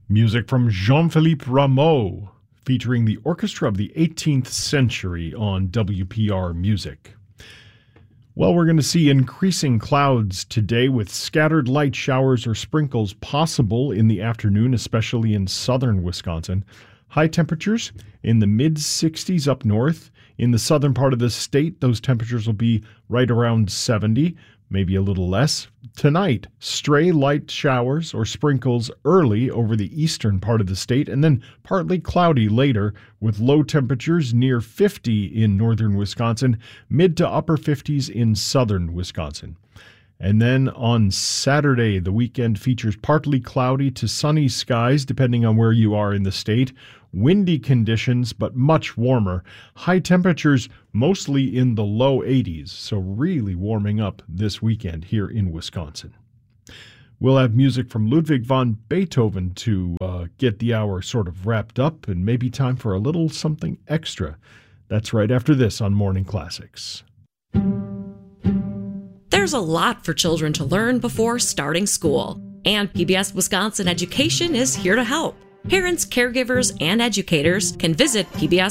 Music from Jean-Philippe Rameau, featuring the Orchestra of the 18th Century on WPR Music. Well, we're going to see increasing clouds today with scattered light showers or sprinkles possible in the afternoon, especially in southern Wisconsin. High temperatures in the mid-60s up north. In the southern part of the state, those temperatures will be right around 70, maybe a little less. Tonight, stray light showers or sprinkles early over the eastern part of the state, and then partly cloudy later with low temperatures near 50 in northern Wisconsin, mid to upper 50s in southern Wisconsin. And then on Saturday, the weekend features partly cloudy to sunny skies, depending on where you are in the state. Windy conditions, but much warmer. High temperatures mostly in the low 80s, so really warming up this weekend here in Wisconsin. We'll have music from Ludwig van Beethoven to get the hour sort of wrapped up, and maybe time for a little something extra. That's right after this on Morning Classics. There's a lot for children to learn before starting school, and PBS Wisconsin Education is here to help. Parents, caregivers, and educators can visit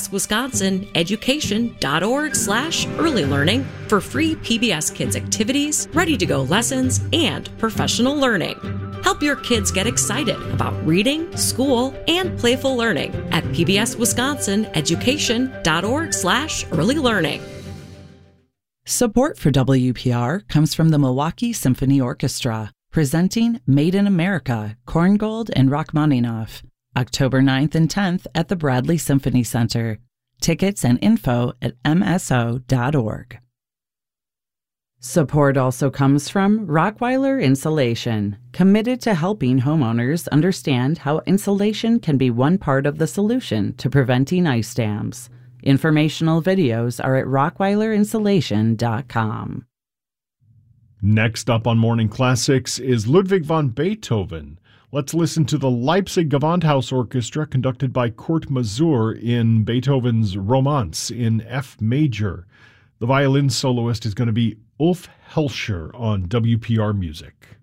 pbswisconsineducation.org/early learning for free PBS Kids activities, ready-to-go lessons, and professional learning. Help your kids get excited about reading, school, and playful learning at pbswisconsineducation.org/early learning. Support for WPR comes from the Milwaukee Symphony Orchestra, presenting Made in America, Korngold and Rachmaninoff, October 9th and 10th at the Bradley Symphony Center. Tickets and info at mso.org. Support also comes from Rockweiler Insulation, committed to helping homeowners understand how insulation can be one part of the solution to preventing ice dams. Informational videos are at rockweiler.insulation.com. Next up on Morning Classics is Ludwig van Beethoven. Let's listen to the Leipzig Gewandhaus Orchestra conducted by Kurt Masur in Beethoven's Romanze in F major. The violin soloist is going to be Ulf Helscher on WPR Music.